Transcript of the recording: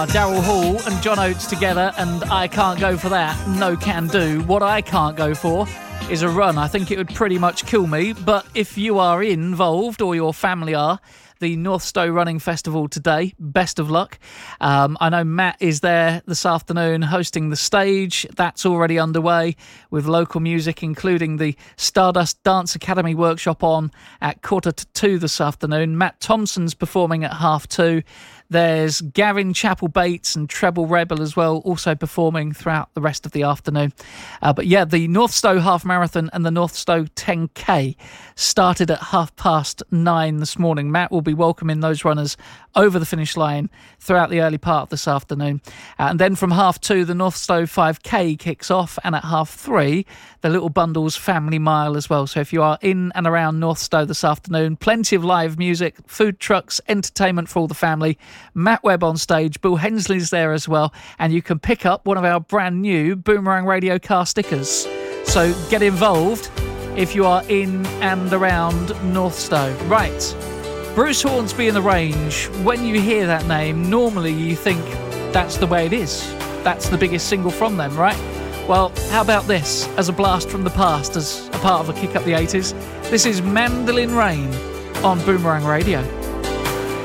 Daryl Hall and John Oates together, and I can't go for that. No can do. What I can't go for is a run. I think it would pretty much kill me, but if you are involved or your family are, the North Stowe Running Festival today, best of luck. I know Matt is there this afternoon hosting the stage. That's already underway with local music, including the Stardust Dance Academy workshop on at 1:45 this afternoon. Matt Thompson's performing at 2:30. There's Gavin Chappell-Bates and Treble Rebel as well, also performing throughout the rest of the afternoon. But yeah, the North Stowe Half Marathon and the North Stowe 10K started at 9:30 this morning. Matt will be welcoming those runners over the finish line throughout the early part of this afternoon. And then from 2:30, the North Stowe 5K kicks off, and at 3:30, the Little Bundles Family Mile as well. So if you are in and around North Stowe this afternoon, plenty of live music, food trucks, entertainment for all the family. Matt Webb on stage, Bill Hensley's there as well, and you can pick up one of our brand new Boomerang Radio car stickers. So get involved if you are in and around North Stowe. Right, Bruce Hornsby in the Range. When you hear that name, normally you think that's the way it is. That's the biggest single from them, right? Well, how about this as a blast from the past, as a part of a Kick Up the 80s? This is Mandolin Rain on Boomerang Radio.